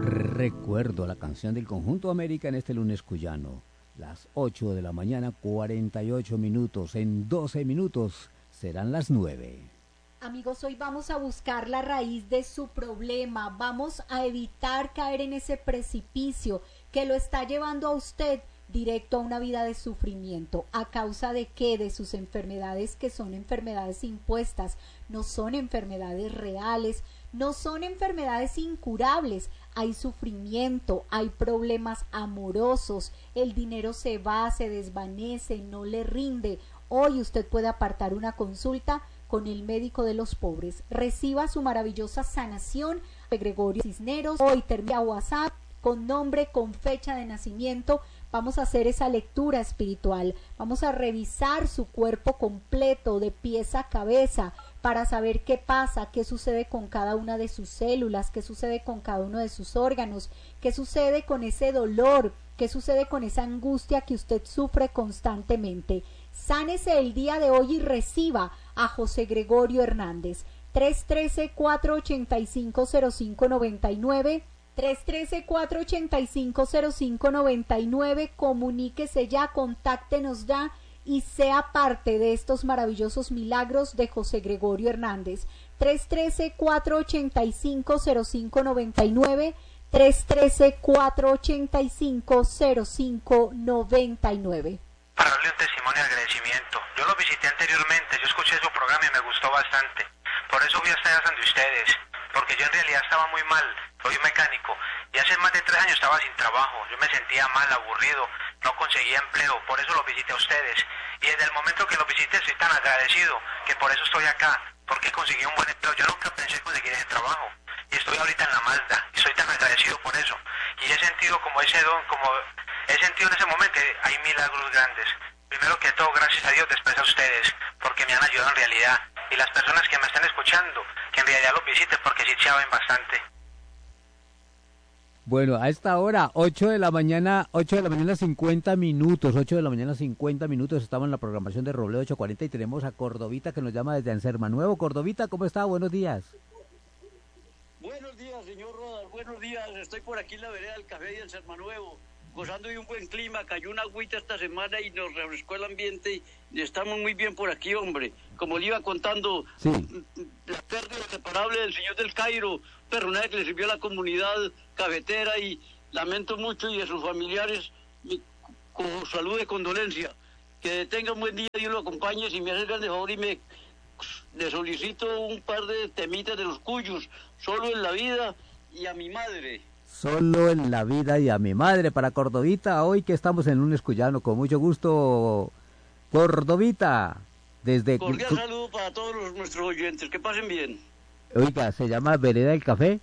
Recuerdo la canción del Conjunto América en este lunes cuyano. Las 8 de la mañana, 48 minutos. En 12 minutos serán las 9. Amigos, hoy vamos a buscar la raíz de su problema. Vamos a evitar caer en ese precipicio que lo está llevando a usted directo a una vida de sufrimiento. ¿A causa de qué? De sus enfermedades, que son enfermedades impuestas, no son enfermedades reales, no son enfermedades incurables. Hay sufrimiento, hay problemas amorosos, el dinero se va, se desvanece, no le rinde. Hoy usted puede apartar una consulta con el médico de los pobres. Reciba su maravillosa sanación de Gregorio Cisneros. Hoy termina WhatsApp con nombre, con fecha de nacimiento. Vamos a hacer esa lectura espiritual. Vamos a revisar su cuerpo completo de pies a cabeza para saber qué pasa, qué sucede con cada una de sus células, qué sucede con cada uno de sus órganos, qué sucede con ese dolor, qué sucede con esa angustia que usted sufre constantemente. Sánese el día de hoy y reciba a José Gregorio Hernández. 313-485-0599, 313-485-0599, comuníquese ya, contáctenos ya y sea parte de estos maravillosos milagros de José Gregorio Hernández. 313-485-0599, 313-485-0599. Para darle un testimonio de agradecimiento. Yo lo visité anteriormente, yo escuché su programa y me gustó bastante. Por eso fui hasta allá donde ustedes, porque yo en realidad estaba muy mal, soy mecánico, y hace más de 3 años estaba sin trabajo, yo me sentía mal, aburrido, no conseguía empleo, por eso lo visité a ustedes. Y desde el momento que lo visité estoy tan agradecido, que por eso estoy acá, porque conseguí un buen empleo. Yo nunca pensé conseguir ese trabajo, y estoy ahorita en la Mazda, y estoy tan agradecido por eso. Y he sentido como ese don, como he sentido en ese momento que hay milagros grandes. Primero que todo, gracias a Dios, después a ustedes, porque me han ayudado en realidad. Y las personas que me están escuchando, que en realidad los visiten, porque sí saben bastante. Bueno, a esta hora, 8 de la mañana 50 minutos, 8 de la mañana 50 minutos, estamos en la programación de Robledo 840 y tenemos a Cordovita que nos llama desde Anserma Nuevo. Cordovita, ¿cómo está? Buenos días. Buenos días, señor Rodas, buenos días. Estoy por aquí en la vereda del Café de Anserma Nuevo, gozando de un buen clima. Cayó una agüita esta semana y nos refrescó el ambiente y estamos muy bien por aquí, hombre. Como le iba contando, sí, la pérdida irreparable del señor del Cairo, personaje que le sirvió a la comunidad cafetera, y lamento mucho, y de sus familiares, con salud de condolencia. Que tenga un buen día, Dios lo acompañe. Si me hace el grande favor y le solicito un par de temitas de los cuyos, solo en la vida y a mi madre. Solo en la vida y a mi madre, para Cordovita, hoy que estamos en lunes cuyano, con mucho gusto, Cordovita, desde... Cordial saludo para todos nuestros oyentes, que pasen bien. Oiga, ¿se llama Vereda del Café?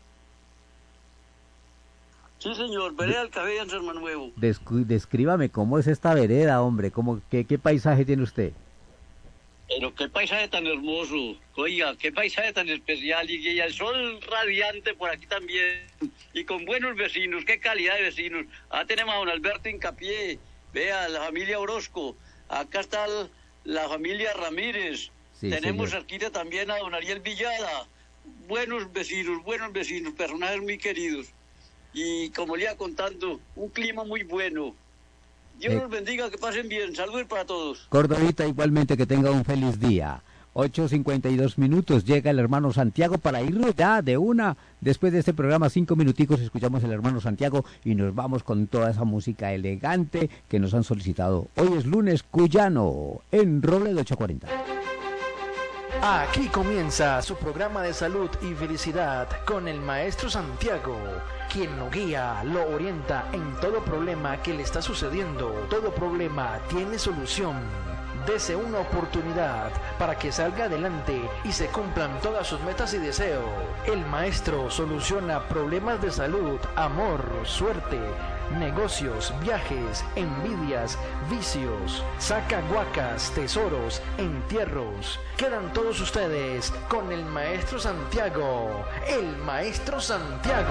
Sí, señor, vereda del Café de Anserma Nuevo. Descríbame cómo es esta vereda, hombre, qué paisaje tiene usted. Pero qué paisaje tan hermoso, oiga, qué paisaje tan especial, y el sol radiante por aquí también, y con buenos vecinos, qué calidad de vecinos. Tenemos a don Alberto Hincapié, vea, la familia Orozco, acá está la familia Ramírez, sí, tenemos cerquita también a don Ariel Villada, buenos vecinos, personajes muy queridos, y como le iba contando, un clima muy bueno. Dios los bendiga, que pasen bien. Saludos para todos. Cordovita, igualmente, que tenga un feliz día. 8:52 minutos, llega el hermano Santiago para irnos ya de una. Después de este programa, 5 minuticos, escuchamos el hermano Santiago y nos vamos con toda esa música elegante que nos han solicitado. Hoy es lunes cuyano en Robledo 840. Aquí comienza su programa de salud y felicidad con el maestro Santiago, quien lo guía, lo orienta en todo problema que le está sucediendo. Todo problema tiene solución. Dese una oportunidad para que salga adelante y se cumplan todas sus metas y deseos. El maestro soluciona problemas de salud, amor, suerte, negocios, viajes, envidias, vicios, saca huacas, tesoros, entierros. Quedan todos ustedes con el maestro Santiago, el maestro Santiago.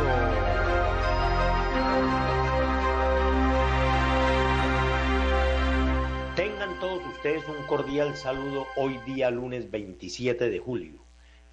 Tengan todos ustedes un cordial saludo hoy día lunes 27 de julio.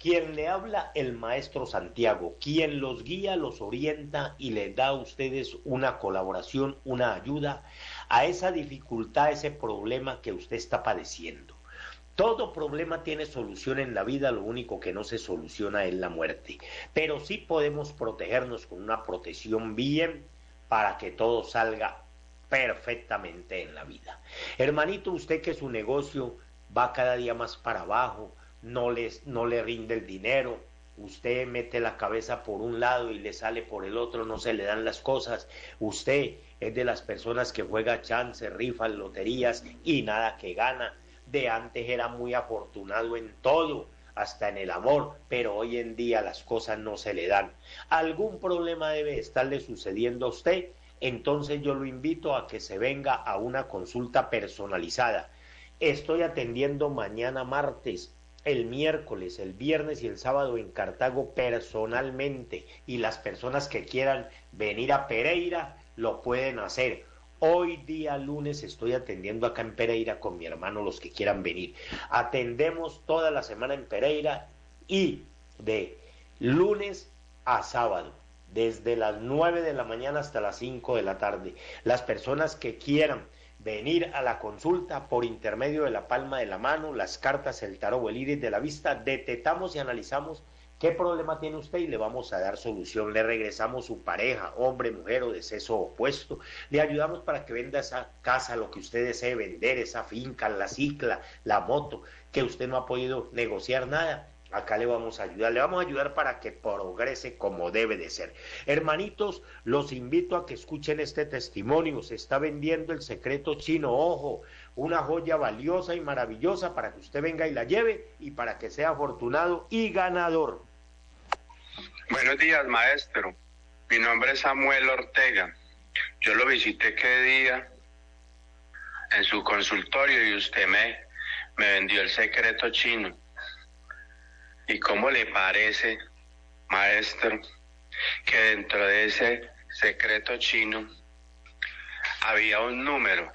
Quien le habla, el maestro Santiago, quien los guía, los orienta y les da a ustedes una colaboración, una ayuda a esa dificultad, a ese problema que usted está padeciendo. Todo problema tiene solución en la vida, lo único que no se soluciona es la muerte. Pero sí podemos protegernos con una protección bien para que todo salga perfectamente en la vida. Hermanito, usted que su negocio va cada día más para abajo, no le rinde el dinero, usted mete la cabeza por un lado y le sale por el otro, no se le dan las cosas, usted es de las personas que juega chance, rifas, loterías y nada que gana. De antes era muy afortunado en todo, hasta en el amor, pero hoy en día las cosas no se le dan. Algún problema debe estarle sucediendo a usted, entonces yo lo invito a que se venga a una consulta personalizada. Estoy atendiendo mañana martes, el miércoles, el viernes y el sábado en Cartago personalmente, y las personas que quieran venir a Pereira lo pueden hacer. Hoy día lunes estoy atendiendo acá en Pereira con mi hermano, los que quieran venir. Atendemos toda la semana en Pereira y de lunes a sábado, desde las 9 de la mañana hasta las 5 de la tarde. Las personas que quieran venir a la consulta por intermedio de la palma de la mano, las cartas, el tarot o el iris de la vista, detectamos y analizamos qué problema tiene usted y le vamos a dar solución. Le regresamos su pareja, hombre, mujer o de sexo opuesto. Le ayudamos para que venda esa casa, lo que usted desee vender, esa finca, la cicla, la moto, que usted no ha podido negociar nada. Acá le vamos a ayudar para que progrese como debe de ser. Hermanitos, los invito a que escuchen este testimonio. Se está vendiendo el secreto chino, ojo, una joya valiosa y maravillosa para que usted venga y la lleve y para que sea afortunado y ganador. Buenos días, maestro. Mi nombre es Samuel Ortega. Yo lo visité qué día en su consultorio y usted me vendió el secreto chino. ¿Y cómo le parece, maestro, que dentro de ese secreto chino había un número,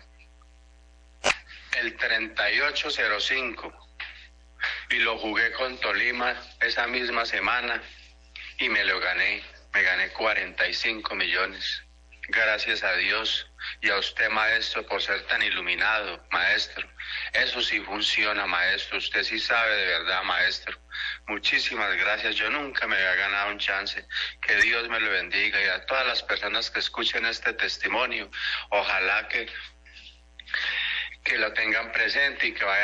el 3805, y lo jugué con Tolima esa misma semana y me gané 45 millones. Gracias a Dios y a usted, maestro, por ser tan iluminado, maestro. Eso sí funciona, maestro. Usted sí sabe de verdad, maestro. Muchísimas gracias. Yo nunca me había ganado un chance. Que Dios me lo bendiga, y a todas las personas que escuchen este testimonio, ojalá que lo tengan presente y que vayan